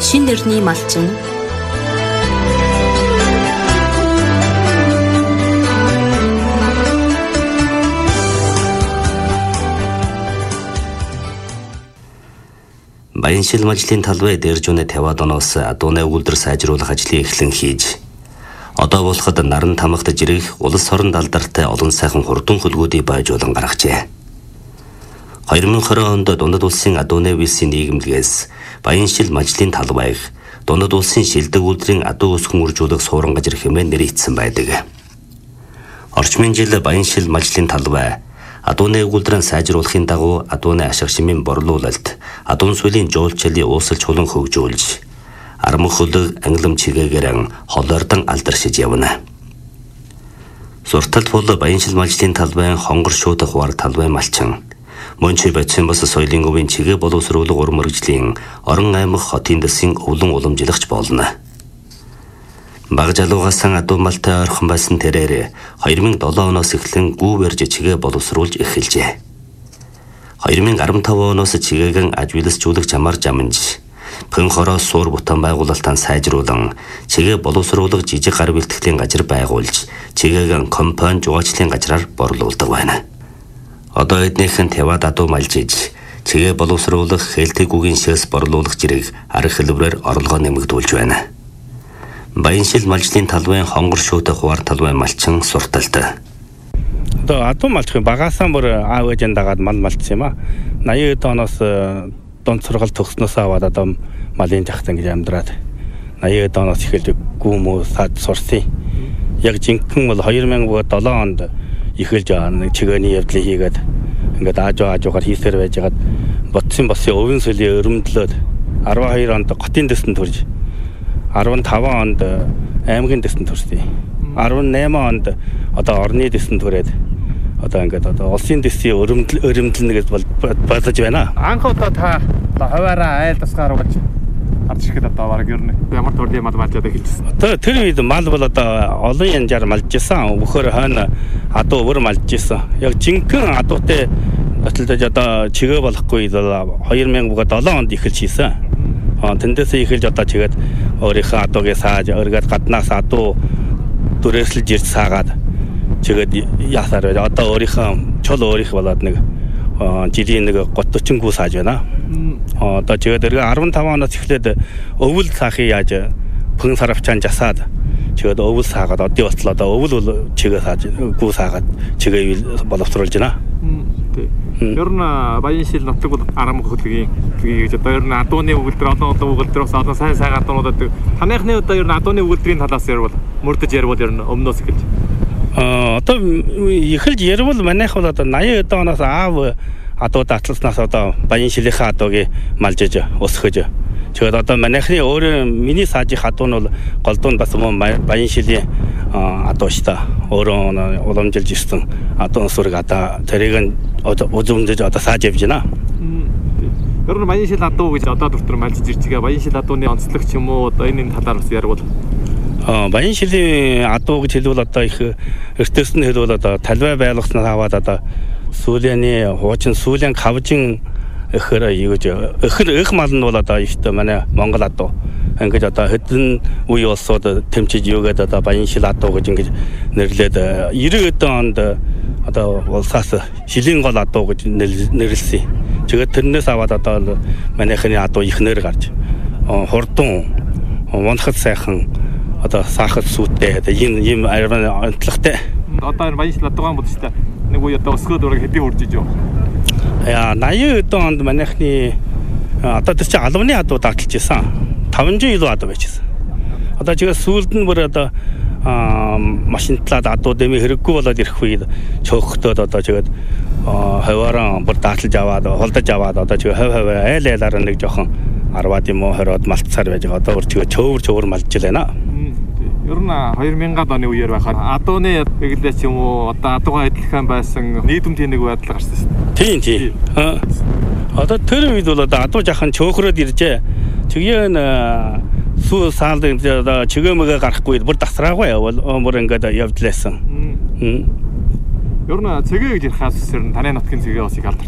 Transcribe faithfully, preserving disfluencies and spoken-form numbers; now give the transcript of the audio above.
Шин дэрний малчин. Баяншил мажлын талбай дээржүүнэ тавиад оноос адууны өгүүлбэр сайжруулах ажлыг эхлэн хийж одоо болоход наран тамхад жирэх улс орон алдартай олон сайхан хурдан хөлгүүдийг байжуулан гаргажээ. хоёр мың и двадцать онд Дундад улсын адууны висийн нийгэмлэгээс Баяншил мажлын талбайг Дундад улсын шилдэг үйлдвэрийн адуу өсгөн үржүүлэх суурин газар хэмээн нэрийдсэн байдаг. Орчмын жил Баяншил мажлын талбай адууны үйлдвэрийн сайжруулахын дагуу адууны ашиг шимийн борлуулалт, адуун сүлийн жуулчлалыг уусалж хулан хөгжүүлж, армх хөлөг англим чигээгэрэн холоордон алдаршиж явна. Сурталт бол Баяншил мажлын талбайн хонгор шуудах хуваар талбай малчин. Мөнчи бацин бас соёлын өвийн чигээ боловсруулах урам мэргэжлийн орон аймаг хотын дэсийн өвлөн уламжлагч болно. Баг жалуугасан адуу малтай ойрхон байсан тэрээр хоёр мың и долоо оноос эхлэн гүү барьж чигээ боловсруулж эхэлжээ. хоёр мың и арван таван оноос чигээгэн ажигласжуулах чамаар жамнж, пэн хороо суур бутан байгуулалтаа сайжруулан, чигээ боловсруулах жижиг гар бэлтгэлийн газар байгуулж, чигээгэн компани жугаачлалын газраар борлуулдаг байна. Одоо эднийхэн тавиад адуу малжиж, чигээ боловсруулах хэлтэг үгийн шээс борлуулах жирийг арга хэлбэрээр орлогоо нэмэгдүүлж байна. Баяншил мажлын талбайн хонгор шуудах хуваар талбай малчин сурталтай. Одоо адуу малчин багаасаа бүр аав ээжэн дагаад мал малцсан юм а. наян оноос дунд сургал төгснөөс аваад одоо малын жахсан гэж амьдраад. наян оноос эхэлж гүмөө сад сурсан. Яг жинхэнэ бол хоёр мың и долоо онд эхэлж нэг чигээний явдлыг хийгээд ингээд аажуу аажуугаар хийсээр байжгаад ботсон босын өвөн сүлийн өрөмдлөөд арван хоёр онд готын дэсэнд төрж арван таван онд аймгийн дэсэнд төрсөн. арван найман онд одоо орны дэсэнд төрээд одоо ингээд одоо улсын дэсийн өрөмдөл өрөмдөлнө гэж бодож байна. Анх удаа та хаваараа айл тасгаар угаж гарч ирэхэд одоо бараг ер нь ямар төрлийн мал малжаад эхэлчихсэн. Одоо тэр үед мал бол одоо олон янзаар малж ирсэн. Бөхөр хойно адуу өр малж ирсэн. Яг жинхэнэ адуутай баталдаж одоо чигээ болохгүй хоёр мың и долоо онд эхэлж хийсэн. Тэндээс эхэлж одоо чигээд өөрийнхөө адуугийн сааж өргөд гаднаас адуу дүрээслж ирж саагаад чигээд ясаар байж одоо өөрийнхөө чул өөрийнх болоод нэг жилийн нэг гот-40 гүү сааж байна. Одоо чигээд өргө арван таван оноос эхлээд өвөл саахыг яаж пэн саравчаан жасаад чигээд өвөл саагаад одын болтол одоо өвөл чигээ сааж гүү саагаад чигээ боловсруулж байна. Ер нь Баяншил нутаг бол арам хөдөлгөөн гэж одоо ер нь адууны өгүүлбэр олон олон өгүүлбэрээс олон сайн сайн адуунууд таныхны одоо ер нь адууны өгүүлбэрийн талаас ярил мөрдөж ярил ер нь өмнөөс эхэлж аа одоо эхэлж ярил манайх бол одоо наян оноос аав адуу датласнаас одоо Баяншилийнхаа адуугийн малжиж өсгөж тэгээд одоо манайхны өөр миний саажих адуу нь бол голдуунд бас Баяншилийн адуу шүү дээ. Өөрөө уламжилж ирсэн адуу сүрэг одоо тэрийг үзүүлж одоо сааж явж байна. Ер нь Баяншил адуу гэж одоо дотор малжиж ирж байгаа. Баяншил адууны онцлог ч юм уу одоо энэ талаар бас ярил. Аа Баяншилийн адуу гэж хэлвэл одоо их эртнээс нь хэлвэл одоо талбай байлгаснаас аваад одоо сүүлийн хуучин сүүлийн кавжин эхэр юуж эхэр их мал нь бол одоо ихтэй манай Монгол адуу ингэж одоо хэдэн үе улсууд тэмчиж юугээд одоо Баяншил адуу гэж ингэж нэрлээд девяносто онд одоо улсаас шилийн гол адуу гэж нэрлсэн. Тэгээд тэрнээс аваад одоо манайхны адуу ихнэр гарч хурдан унахад сайхан одоо саахад сүттэй ийм ийм онцлогтой. Одоо Баяншил адуугаан бол шүү дээ. Нэг үе одоо өсгөөд ураг хэдийн үржиж юу? Яа наян онд манайхны одоо тэр чинь албаны адуу дааталж ирсэн. таван зуун илүү адуу байжсэн. Одоо чигээ сүүлд нь бүр одоо машинтлаад адуу дэмий хэрэггүй болоод ирэх үед чөөхтөөд одоо чигээд хаваараа бүр дааталж аваад холдож аваад одоо чигээ хав хав айл айлаар нэг жоохон арваад юм уу хороод малтцаар байж байгаа. Одоо бүр чигээ чөөвөр чөөвөр малж байна. Ер нь хоёр мянган оны үеэр байхад адууны эглэч юм уу одоо адуугаа адилхан байсан нийтэмтийн нэг байдал гарсан шүү Тийм дээ. тийм. Одоо тэр үед бол одоо адуу жахан чөөхрөөд иржээ. Чигээ н сүү саалд одоо чигээ мэгэ гарахгүй бүр дасраагүй явал бүр ингээд явж лээсэн. Ер нь цэгээ гэж ярихаас ер нь таны нутгийн цэгээ бас их алдартай.